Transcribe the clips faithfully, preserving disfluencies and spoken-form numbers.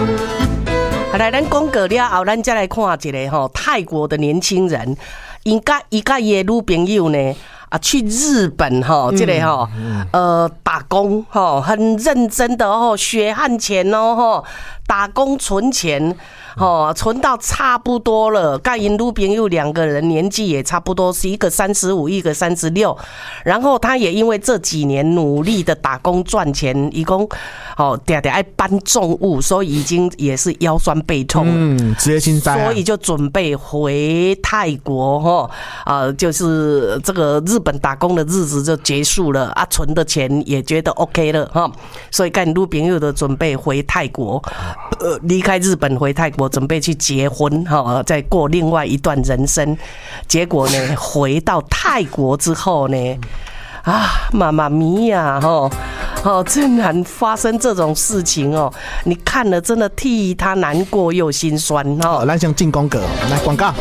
好来，咱讲过了后，咱再来看一个吼泰国的年轻人，因甲伊甲伊的女朋友呢。啊，去日本哈，这个哈，呃，打工哈，很认真的哦，血汗钱哦哈，打工存钱，哦，存到差不多了。跟因女朋友两个人年纪也差不多，是一个三十五，一个三十六。然后他也因为这几年努力的打工赚钱，一共哦，嗲嗲爱搬重物，所以已经也是腰酸背痛， 嗯，职业心灾、啊， 所以就准备回泰国哈，呃，就是这个日本打工的日子就结束了啊，存的钱也觉得 OK 了哈，所以跟女朋友的准备回泰国，呃，离开日本回泰国，准备去结婚哈，再过另外一段人生。结果呢，回到泰国之后呢，啊，妈妈咪呀哈。哦，竟然发生这种事情哦！你看了真的替他难过又心酸哦。 咱先进广告，来广告。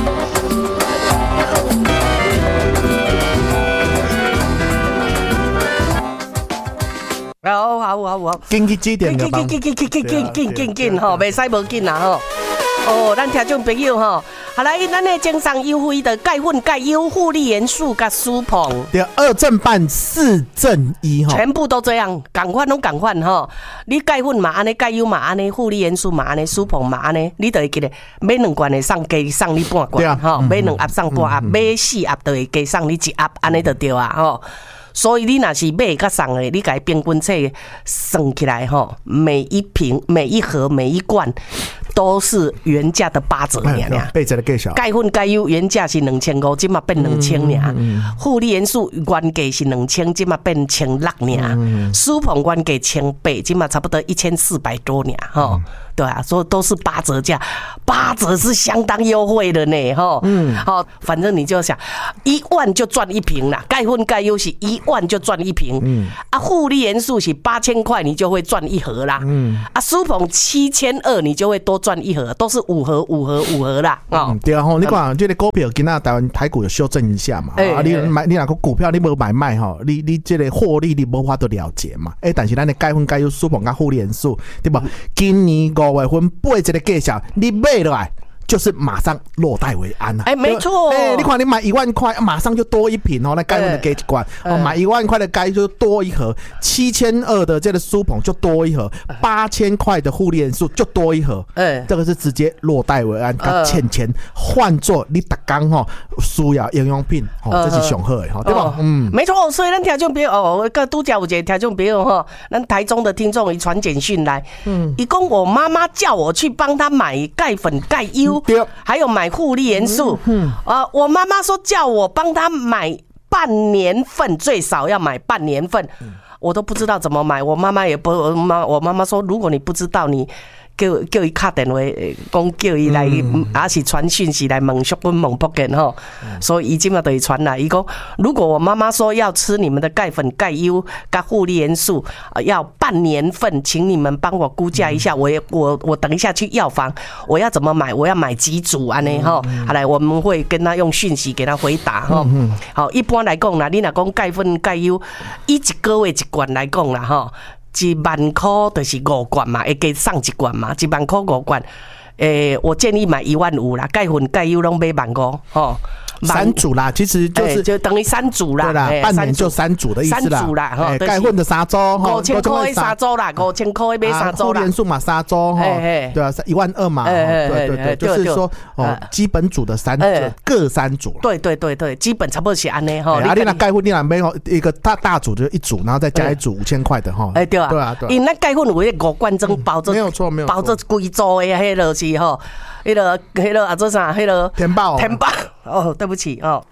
好好好好， 紧去几点？ 紧紧紧紧紧紧紧紧紧紧吼，袂使无紧啦吼。哦，咱听众朋友吼，好来，咱的精神优惠的钙粉、钙优、护理元素、甲舒捧， 对，二正半，四正一哈， 全部都这样，赶快拢赶快哈。你钙粉嘛安尼，钙优嘛安尼，护理元素嘛安尼，舒捧嘛安尼，你就会记得买两罐的送加送你半罐，吼，买两盒送半盒，买四盒就会加送你一盒，安尼就对啊吼。所以你若是买甲送的，你甲平均册算起来吼，每一瓶、每一盒、每一罐都是原价的八折尔尔。 八折的介绍。 钙粉钙优原价是两千五，今嘛变两千尔。护理元素原价是两千，今嘛变千六尔。舒捧原价千八，今嘛差不多一千四百多尔吼。对啊，所以都是八折价，八折是相当优惠的呢，哈，嗯，好，反正你就想一万就赚一瓶啦，钙粉钙优是一万就赚一瓶，嗯，啊，护理元素是八千块你就会赚一盒啦，嗯，啊，舒捧七千二你就会多赚一盒，都是五盒五盒五盒啦，哦、 嗯，对啊，吼，你讲这个股票今仔台湾台股有修正一下嘛，欸、啊，你买你哪个股票你无买卖吼，你你这个获利你无法度了解嘛，哎、欸，但是咱的钙粉钙优舒捧甲护理元素，对吧？今年五月份八一个介绍，你买落来就是马上落袋为安啊！ 哎、欸，没错， 哎、欸，你看你买一万块，马上就多一瓶哦，那钙粉的给一罐，哦，买一万块的钙就多一盒，七千二的这个舒捧就多一盒，八千块的护理元素就多一盒，哎、欸，这个是直接落袋为安，跟钱钱换做你逐工吼需要营养品，哦，这是上好的哈，对吧？哦、嗯， 没错，所以咱听众朋友哦，个拄则有一个听众朋友哈，咱台中的听众伊传简讯来，嗯，伊讲我妈妈叫我去帮他买钙粉钙优。还有买护理元素，嗯，呃，我妈妈说叫我帮她买半年份，最少要买半年份，嗯、我都不知道怎么买。我妈妈也不，我妈我妈妈说，如果你不知道，你叫叫伊打电话，讲叫伊来，也、嗯、是传讯息来问淑芬问福建吼。所以伊今嘛就会传来，伊讲如果我妈妈说要吃你们的钙粉、钙优、跟护理元素，要半年份，请你们帮我估价一下。我也我我等一下去药房，我要怎么买？我要买几组安尼吼？好来，我们会跟他用讯息给他回答吼。好，一般来讲啦，你若讲钙粉、钙优，以一个月一罐来讲啦吼。一万块就是五罐嘛，会加送一罐嘛，一万块五罐。诶、欸，我建议买一万五啦，钙粉钙优拢买万五吼。 三组啦，其实就是、欸、 就等于三组啦， 对啦，半年就三组的意思啦。 三组啦，哈， 钙粉的三组， 五千块的三组啦，五千块买三组啦。 护理元素嘛三组哈，对啊，一万二嘛，对对对，就是说哦，基本组的三各三组。 对对对对，基本差不多是安尼哈。 啊，你那钙粉你那买一个大大组就一组，然后再加一组五千块的哈。 哎，对啊， 对啊，对。 因那钙粉有那五罐装包着， 没有错没有错， 包着贵组的迄落是吼，迄落迄落啊做啥？迄落填饱填饱哦，对不起哦。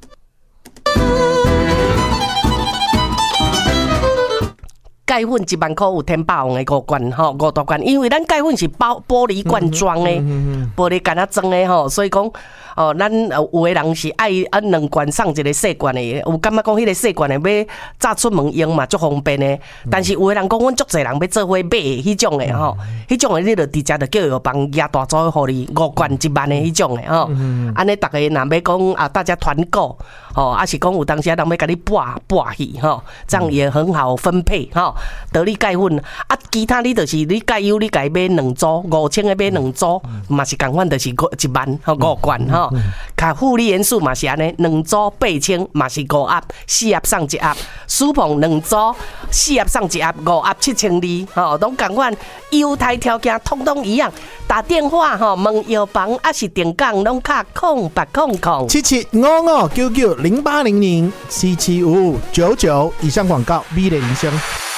钙粉一万块有天霸王的五罐吼，五大罐，因为咱钙粉是包玻璃罐装的，玻璃罐啊装的吼，所以讲哦，咱有的人是爱啊两罐送一个细罐的，有感觉讲迄个细罐的要早出门用嘛，足方便的。但是有的人讲，阮足侪人要做伙买迄种的吼，迄种的你就直接就叫药房压大组互你五罐一万的迄种的吼，安尼大家若要讲啊，大家团购吼，啊是讲有当时人要甲你拨拨去吼，这样也很好分配吼。 得你钙粉啊，其他你就是你钙油，你家买两组，五千的买两组，嘛是共款，就是一万吼五罐吼。卡负离元素嘛是安尼，两组八千，嘛是五盒，四盒送一盒。舒鹏两组，四盒送一盒，五盒七千二，吼，拢共款，优待条件通通一样。打电话吼问药房，还是电讲，拢卡空八空空七七五五九九零八零零七七五五九九。以上广告，美丽人生。